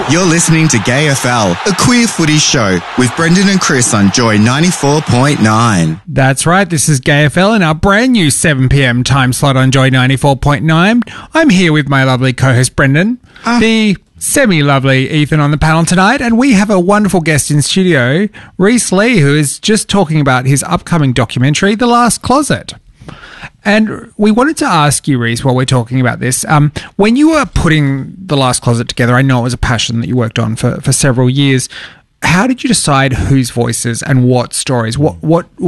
You're listening to Gay FL, a queer footy show with Brendan and Chris on Joy 94.9. That's right, this is Gay FL in our brand new 7pm time slot on Joy 94.9. I'm here with my lovely co-host Brendan, the semi-lovely Ethan on the panel tonight, and we have a wonderful guest in studio, Reese Lee, who is just talking about his upcoming documentary, The Last Closet. And we wanted to ask you, Reese, while we're talking about this, when you were putting The Last Closet together, I know it was a passion that you worked on for several years. How did you decide whose voices and what stories? What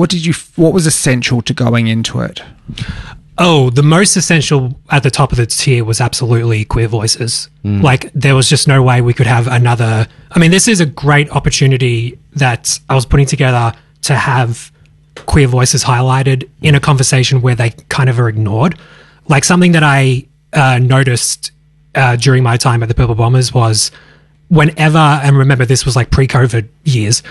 was essential to going into it? Oh, the most essential at the top of the tier was absolutely queer voices. Like, there was just no way we could have another. I mean, this is a great opportunity that I was putting together to have queer voices highlighted in a conversation where they kind of are ignored. Like, something that I noticed during my time at the Purple Bombers was whenever, and remember this was like pre-COVID years,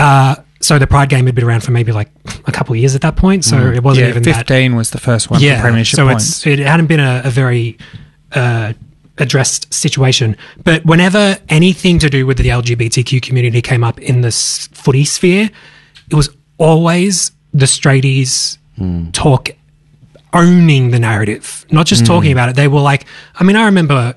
so the Pride game had been around for maybe like a couple of years at that point, so it wasn't even 15 was the first one for Premiership so points. It hadn't been a very addressed situation. But whenever anything to do with the LGBTQ community came up in this footy sphere, it was always the straighties talk, owning the narrative, not just talking about it. They were like, I mean, I remember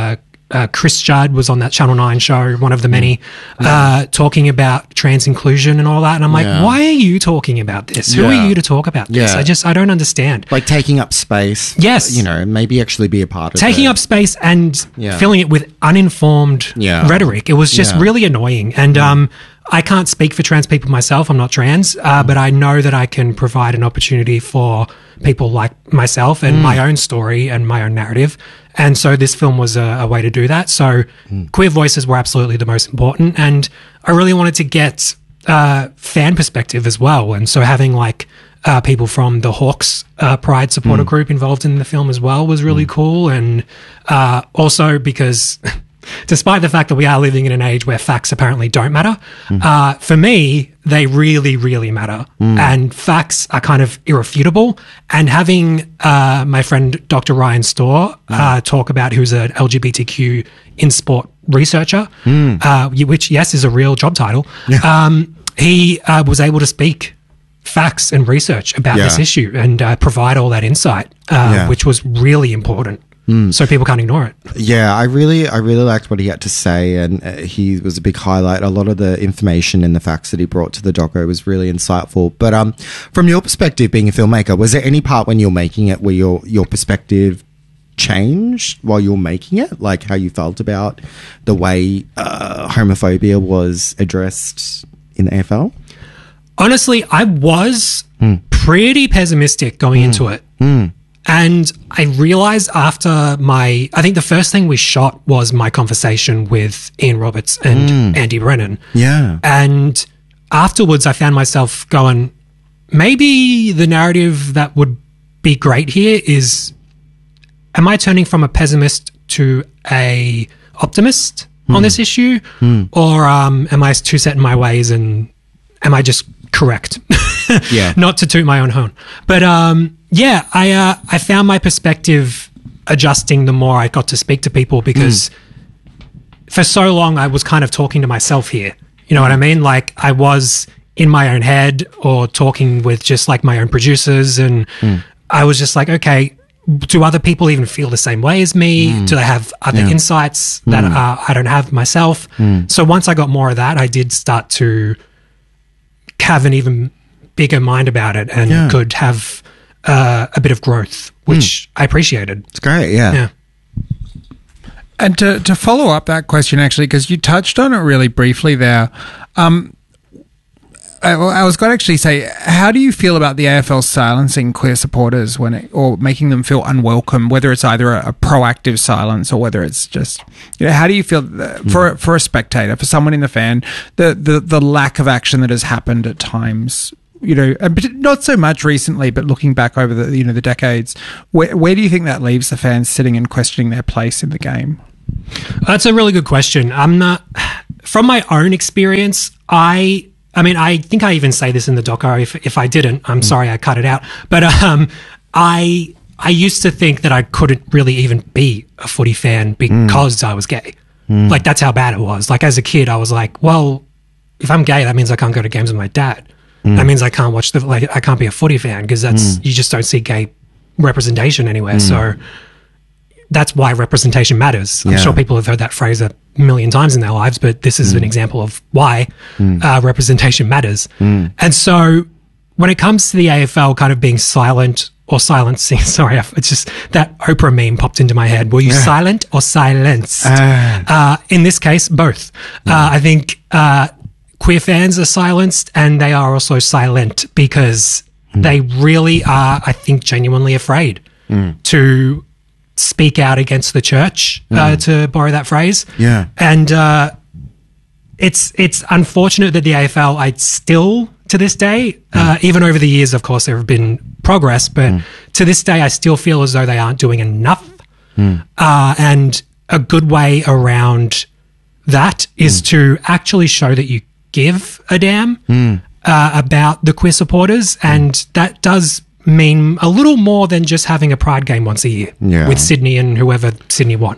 Chris Judd was on that Channel 9 show, one of the many, talking about trans inclusion and all that. And I'm like, why are you talking about this? Who are you to talk about this? I don't understand. Like taking up space. Yes. You know, maybe actually be a part of taking it. up space and filling it with uninformed rhetoric. It was just really annoying. And I can't speak for trans people myself. I'm not trans, but I know that I can provide an opportunity for people like myself and my own story and my own narrative. And so this film was a way to do that. So queer voices were absolutely the most important. And I really wanted to get fan perspective as well. And so having like people from the Hawks Pride supporter group involved in the film as well was really cool. And also because despite the fact that we are living in an age where facts apparently don't matter, for me, they really, really matter. And facts are kind of irrefutable. And having my friend Dr. Ryan Storr talk about, who's an LGBTQ in sport researcher, which, yes, is a real job title, he was able to speak facts and research about this issue and provide all that insight, which was really important. So people can't ignore it. Yeah, I really liked what he had to say, and he was a big highlight. A lot of the information and the facts that he brought to the doco was really insightful. But from your perspective, being a filmmaker, was there any part when you're making it where your perspective changed while you're making it? Like how you felt about the way homophobia was addressed in the AFL? Honestly, I was pretty pessimistic going into it. And I realized after I think the first thing we shot was my conversation with Ian Roberts and Andy Brennan. Yeah. And afterwards I found myself going, maybe the narrative that would be great here is, am I turning from a pessimist to a optimist on this issue? Or am I too set in my ways and am I just correct? Not to toot my own horn. But I found my perspective adjusting the more I got to speak to people, because for so long I was kind of talking to myself here. You know what I mean? Like I was in my own head or talking with just like my own producers, and I was just like, okay, do other people even feel the same way as me? Do they have other insights that I don't have myself? So once I got more of that, I did start to have an even bigger mind about it and could have a bit of growth, which I appreciated. It's great, yeah. And to follow up that question, actually, because you touched on it really briefly there, I was going to actually say, how do you feel about the AFL silencing queer supporters or making them feel unwelcome, whether it's either a proactive silence or whether it's just, how do you feel for a spectator, for someone in the fan, the lack of action that has happened at times, and not so much recently, but looking back over the decades, where do you think that leaves the fans sitting and questioning their place in the game? That's a really good question. I'm not, from my own experience, I think I even say this in the doco. If I didn't, I'm sorry, I cut it out. But I used to think that I couldn't really even be a footy fan because I was gay. Like, that's how bad it was. Like, as a kid, I was like, well, if I'm gay, that means I can't go to games with my dad. That means I can't watch I can't be a footy fan, because you just don't see gay representation anywhere. So that's why representation matters. I'm sure people have heard that phrase a million times in their lives, but this is an example of why representation matters. And so when it comes to the AFL kind of being silent or silencing, sorry, it's just that Oprah meme popped into my head. Were you silent or silenced? In this case, both. I think queer fans are silenced, and they are also silent because they really are, I think, genuinely afraid to speak out against the church, to borrow that phrase. Yeah. And it's unfortunate that the AFL, I still, to this day, even over the years, of course, there have been progress, but to this day, I still feel as though they aren't doing enough. And a good way around that is to actually show that you give a damn about the queer supporters, and that does mean a little more than just having a Pride game once a year with Sydney and whoever Sydney want.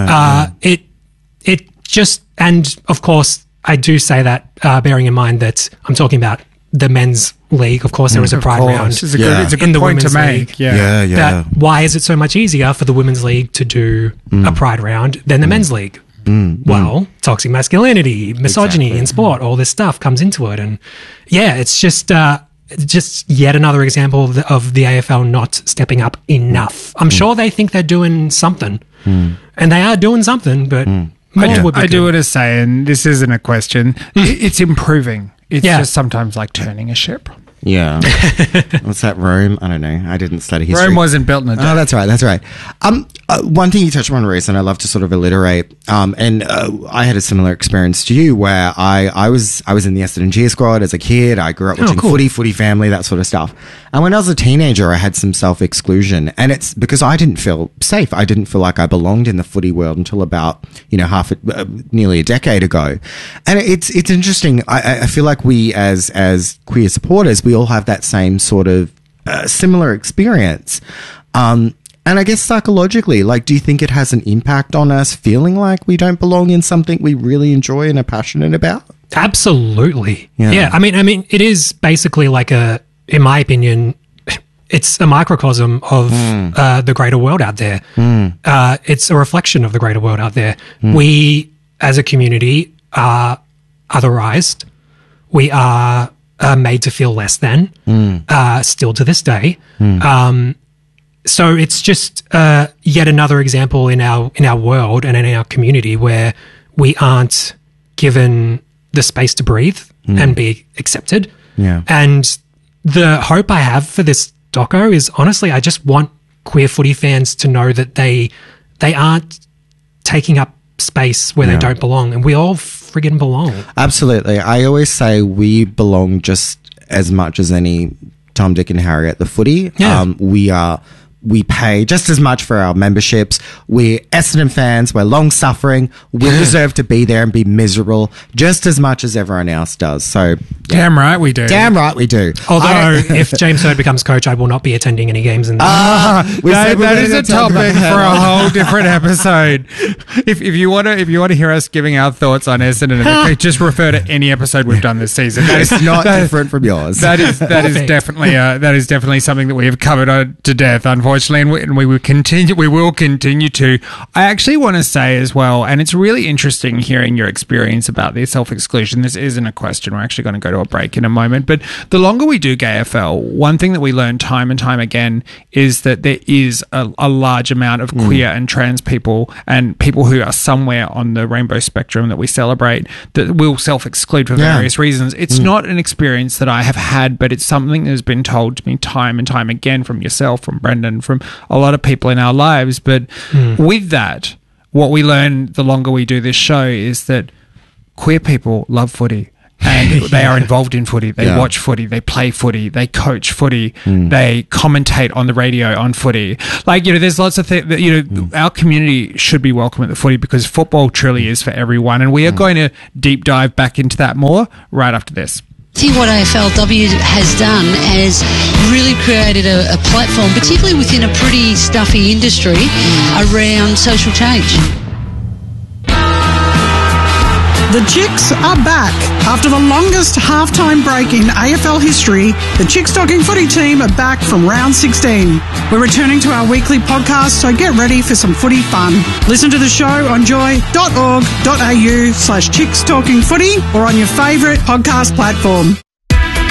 It just, and of course, I do say that bearing in mind that I'm talking about the men's league. Of course, there is a Pride round. It's a good point to make. Why is it so much easier for the women's league to do a Pride round than the men's league? Well, toxic masculinity, misogyny in sport, all this stuff comes into it. And it's just yet another example of the AFL not stepping up enough. I'm sure they think they're doing something, and they are doing something, but I do want to say, and this isn't a question, it's improving. It's just sometimes like turning a ship. Yeah. What's that, Rome? I don't know. I didn't study history. Rome wasn't built in a day. Oh, that's right. One thing you touched on, Reese, and I love to sort of alliterate, and I had a similar experience to you where I was in the Essendon Cheer Squad as a kid. I grew up watching footy family, that sort of stuff. And when I was a teenager, I had some self-exclusion, and it's because I didn't feel safe. I didn't feel like I belonged in the footy world until about, nearly a decade ago. And it's interesting. I feel like we as queer supporters, we all have that same sort of similar experience. And I guess psychologically, do you think it has an impact on us feeling like we don't belong in something we really enjoy and are passionate about? Absolutely. Yeah. I mean, it is basically in my opinion, it's a microcosm of the greater world out there. It's a reflection of the greater world out there. We, as a community, are otherized. We are made to feel less than, still to this day. So it's just yet another example in our world and in our community where we aren't given the space to breathe and be accepted. Yeah. And the hope I have for this doco is, honestly, I just want queer footy fans to know that they aren't taking up space where they don't belong, and we all friggin' belong. Absolutely. I always say we belong just as much as any Tom, Dick and Harry at the footy. We pay just as much for our memberships. We're Essendon fans. We're long-suffering. We deserve to be there and be miserable just as much as everyone else does. So, damn right we do. Damn right we do. Although, if James Hird becomes coach, I will not be attending any games in that is a topic for a whole different episode. If you want to hear us giving our thoughts on Essendon, just refer to any episode we've done this season. It's not different from yours. That is definitely something that we have covered to death, unfortunately, and we will continue to. I actually want to say as well, and it's really interesting hearing your experience about the self-exclusion. This isn't a question. We're actually going to go to a break in a moment, but the longer we do GayFL, one thing that we learn time and time again is that there is a large amount of queer and trans people and people who are somewhere on the rainbow spectrum that we celebrate that will self-exclude for various reasons. It's not an experience that I have had, but it's something that has been told to me time and time again from yourself, from Brendan, from a lot of people in our lives. But with that, what we learn the longer we do this show is that queer people love footy. And they are involved in footy. They watch footy. They play footy. They coach footy. They commentate on the radio on footy. There's lots of things. Our community should be welcome at the footy because football truly is for everyone. And we are going to deep dive back into that more right after this. I think what AFLW has done is really created a platform, particularly within a pretty stuffy industry, around social change. Chicks are back. After the longest halftime break in AFL history, the Chicks Talking Footy team are back from round 16. We're returning to our weekly podcast, so get ready for some footy fun. Listen to the show on joy.org.au/Chicks Talking Footy or on your favourite podcast platform.